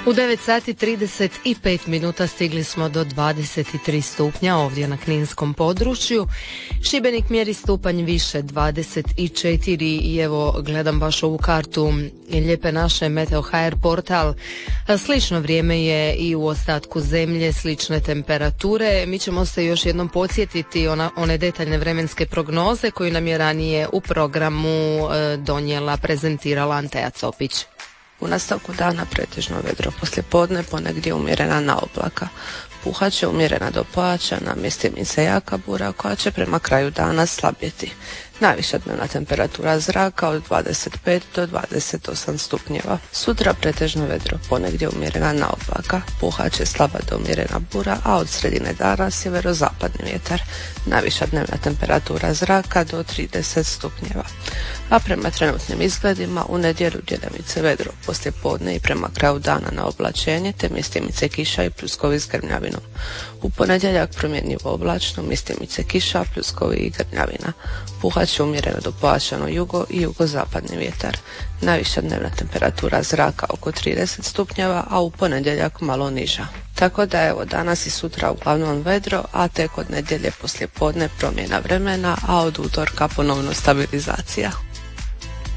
U 9 sati 35 minuta stigli smo do 23 stupnja ovdje na kninskom području. Šibenik mjeri stupanj više 24 i evo gledam baš ovu kartu lijepe naše Meteo HR portal. Slično vrijeme je i u ostatku zemlje, slične temperature. Mi ćemo se još jednom podsjetiti one detaljne vremenske prognoze koju nam je ranije u programu donijela, prezentirala Anteja Copić. U nastavku dana pretežno vedro, poslijepodne ponegdje umjerena na oblaka. Puhat će umjerena do pojačana, mjestimice jaka bura koja će prema kraju dana slabjeti. Najviša dnevna temperatura zraka od 25 do 28 stupnjeva. Sutra pretežno vedro, ponegdje umjerena na oblaka. Puhat će slaba do umjerena bura, a od sredine dana sjeverozapadni vjetar. Najviša dnevna temperatura zraka do 30 stupnjeva. A prema trenutnim izgledima u nedjelju djelimice vedro, poslijepodne i prema kraju dana na oblačenje, te mjestimice kiša i pljuskovi s grmljavinom. U ponedjeljak promjenjivo oblačno, mjestimice kiša, pljuskovi i grmljavina. Puhat će umjereno do pojačano jugo i jugozapadni vjetar. Najviša dnevna temperatura zraka oko 30 stupnjeva, a u ponedjeljak malo niža. Tako da evo danas i sutra uglavnom vedro, a tek od nedjelje poslijepodne promjena vremena, a od utorka ponovno stabilizacija.